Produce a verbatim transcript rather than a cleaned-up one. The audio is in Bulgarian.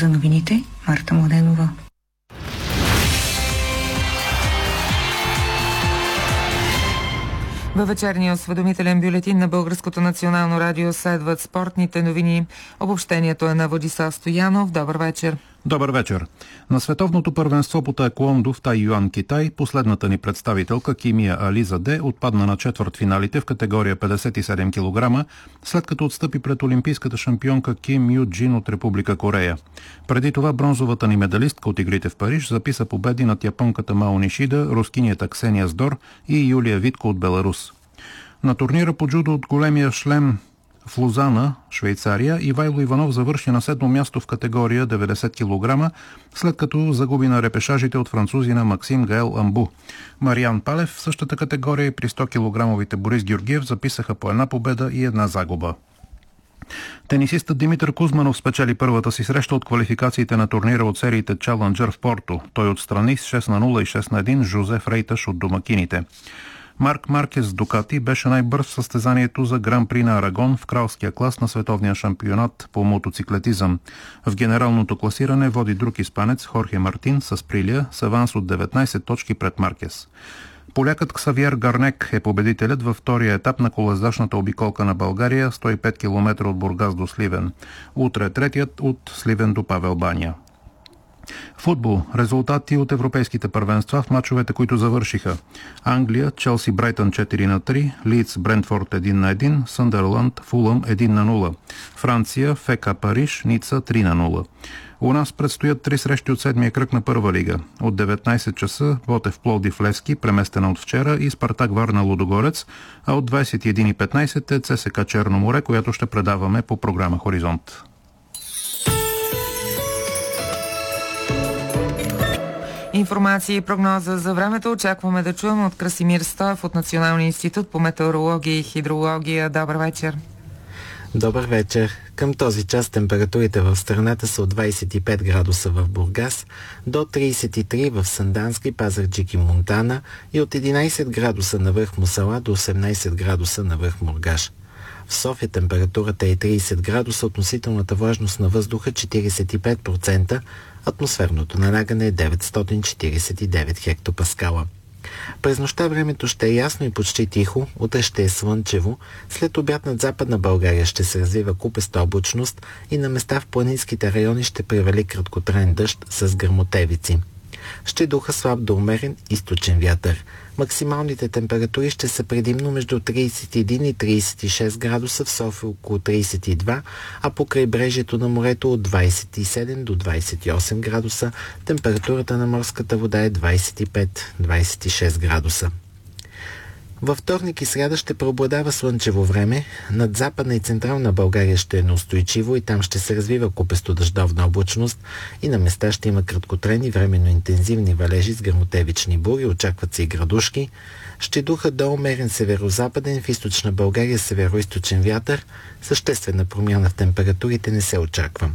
За новините, Марта Младенова. Във вечерния осведомителен бюлетин на Българското национално радио следват спортните новини. Обобщението е на Владислав Стоянов. Добър вечер. Добър вечер. На световното първенство по таеквондо в Тайюан, Китай, последната ни представителка Кимия Ализаде отпадна на четвъртфиналите в категория петдесет и седем килограма, след като отстъпи пред олимпийската шампионка Ким Ю Джин от Република Корея. Преди това бронзовата ни медалистка от игрите в Париж записа победи над японката Мао Нишида, рускинята Ксения Здор и Юлия Витко от Беларус. На турнира по джудо от големия шлем в Лозана, Швейцария, Ивайло Иванов завърши на седмо място в категория деветдесет килограма, след като загуби на репешажите от французина Максим Гаел Амбу. Мариан Палев в същата категория при сто килограмовите Борис Георгиев записаха по една победа и една загуба. Тенисистът Димитър Кузманов спечели първата си среща от квалификациите на турнира от сериите Чаленджър в Порто. Той отстрани с шест на нула и шест на един Жозеф Рейташ от домакините. Марк Маркес Дукати беше най-бърз в състезанието за Гран-при на Арагон в кралския клас на световния шампионат по мотоциклетизъм. В генералното класиране води друг испанец Хорхе Мартин с Прилия с аванс от деветнайсет точки пред Маркес. Полякът Ксавиер Гарнек е победителят във втория етап на колездачната обиколка на България, сто и пет километра от Бургас до Сливен. Утре третият от Сливен до Павел баня. Футбол. Резултати от европейските първенства в мачовете, които завършиха. Англия, Челси Брайтън четири на три, Лидс Брентфорд едно на едно, Съндърланд Фулъм едно на нула. Франция, ФК Париж, Ница три на нула. У нас предстоят три срещи от седмия кръг на първа лига. От деветнайсет часа Ботев Пловдив Левски, преместена от вчера, и Спартак Варна Лудогорец, а от двайсет и една и петнайсет е ЦСКА Черно море, която ще предаваме по програма Хоризонт. Информация и прогноза за времето очакваме да чуем от Красимир Стоев от Националния институт по метеорология и хидрология. Добър вечер. Добър вечер. Към този час температурите в страната са от двайсет и пет градуса в Бургас до трийсет и три в Сандански, Пазарджик и Монтана и от единайсет градуса на връх Мусала до осемнайсет градуса на връх Мургаш. В София температурата е трийсет градуса, относителната влажност на въздуха четирийсет и пет процента, атмосферното налягане е деветстотин четирийсет и девет хектопаскала. През нощта времето ще е ясно и почти тихо, утре ще е слънчево, след обяд над Западна България ще се развива купеста облачност и на места в планинските райони ще превали краткотраен дъжд с гръмотевици. Ще духа слаб до умерен източен вятър. Максималните температури ще са предимно между трийсет и един и трийсет и шест градуса, в София около трийсет и два, а по крайбрежието на морето от двайсет и седем до двайсет и осем градуса. Температурата на морската вода е двайсет и пет до двайсет и шест градуса. Във вторник и сряда ще преобладава слънчево време. Над Западна и Централна България ще е неустойчиво и там ще се развива купесто дъждовна облачност и на места ще има краткотрайни временно интензивни валежи с гръмотевични бури, очакват се и градушки. Ще духа до умерен северо-западен, в източна България северо-источен вятър. Съществена промяна в температурите не се очаква.